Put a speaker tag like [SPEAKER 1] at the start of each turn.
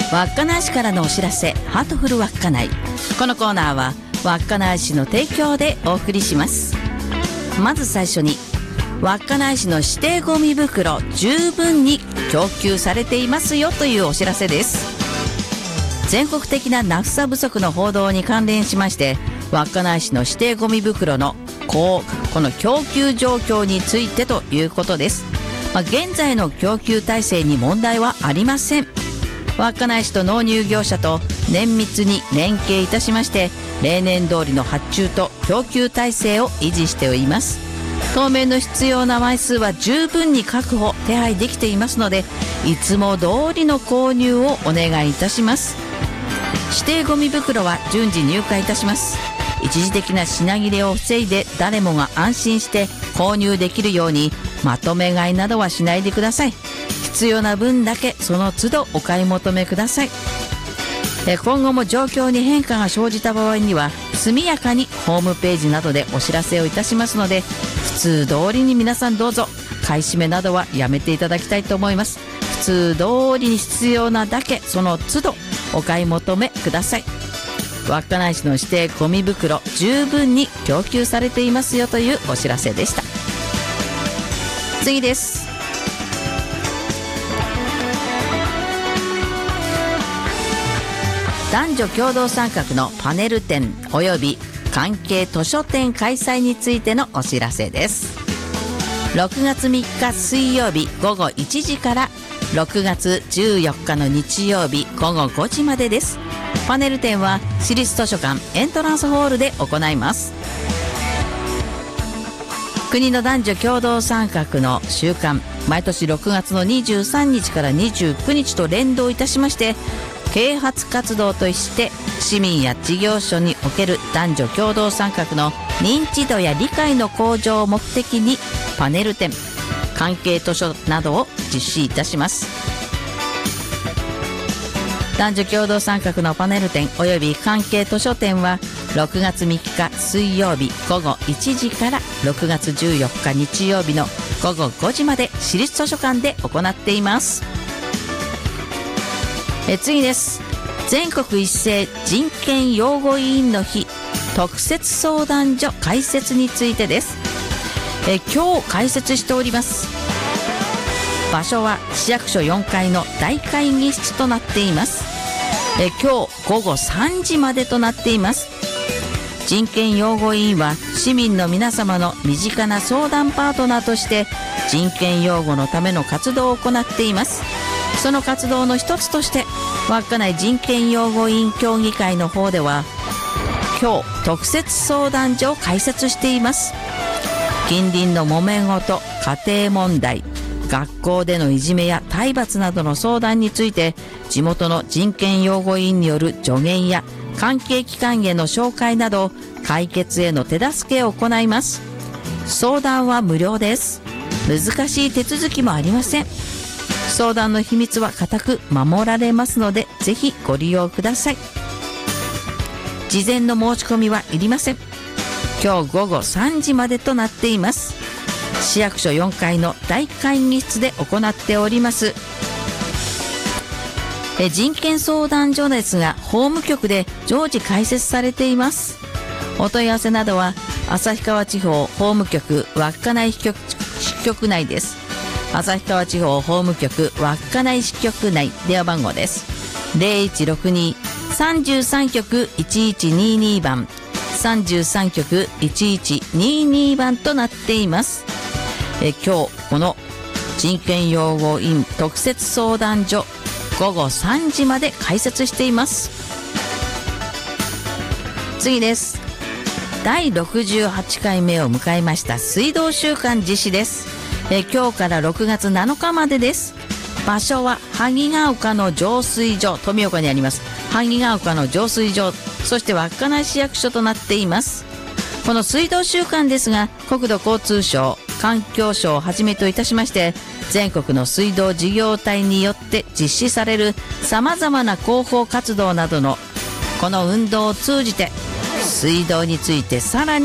[SPEAKER 1] 稚内市からのお知らせ、ハートフル稚内。このコーナーは稚内市の提供でお送りします。まず最初に、稚内市の指定ゴミ袋十分に供給されていますよというお知らせです。全国的なナフサ不足の報道に関連しまして、稚内市の指定ゴミ袋のこの供給状況についてということです。現在の供給体制に問題はありません。稚内市と納入業者と綿密に連携いたしまして、例年通りの発注と供給体制を維持しております。当面の必要な枚数は十分に確保手配できていますので、いつも通りの購入をお願いいたします。指定ゴミ袋は順次入荷いたします。一時的な品切れを防いで、誰もが安心して購入できるようにまとめ買いなどはしないでください。必要な分だけその都度お買い求めください。今後も状況に変化が生じた場合には速やかにホームページなどでお知らせをいたしますので、普通通りに皆さんどうぞ買い占めなどはやめていただきたいと思います。普通通りに必要なだけその都度お買い求めください。稚内市の指定ゴミ袋十分に供給されていますよというお知らせでした。次です。男女共同参画のパネル展および関係図書展開催についてのお知らせです。6月3日水曜日午後1時から6月14日の日曜日午後5時までです。パネル展は市立図書館エントランスホールで行います。国の男女共同参画の週間、毎年6月の23日から29日と連動いたしまして、啓発活動として市民や事業所における男女共同参画の認知度や理解の向上を目的にパネル展、関係図書などを実施いたします。男女共同参画のパネル展および関係図書展は6月3日水曜日午後1時から6月14日日曜日の午後5時まで市立図書館で行っています。次です。全国一斉人権擁護委員の日特設相談所開設についてです。今日開設しております。場所は市役所4階の大会議室となっています。今日午後3時までとなっています。人権擁護委員は市民の皆様の身近な相談パートナーとして人権擁護のための活動を行っています。その活動の一つとして稚内人権擁護委員協議会の方では今日特設相談所を開設しています。近隣の揉め事、家庭問題、学校でのいじめや体罰などの相談について地元の人権擁護委員による助言や関係機関への紹介など解決への手助けを行います。相談は無料です。難しい手続きもありません。相談の秘密は固く守られますのでぜひご利用ください。事前の申し込みはいりません。今日午後3時までとなっています。市役所4階の大会議室で行っております。人権相談所ですが法務局で常時開設されています。お問い合わせなどは旭川地方法務局稚内支局内です。旭川地方法務局稚内支局内電話番号です。0162-33局1122番33局1122番となっています。今日この人権擁護委員特設相談所午後3時まで開設しています。次です。第68回目を迎えました水道週間実施です。今日から6月7日までです。場所は萩ヶ丘の浄水場、富岡にあります萩ヶ丘の浄水場、そして稚内市役所となっています。この水道週間ですが国土交通省環境省をはじめといたしまして全国の水道事業体によって実施されるさまざまな広報活動などのこの運動を通じて水道についてさらに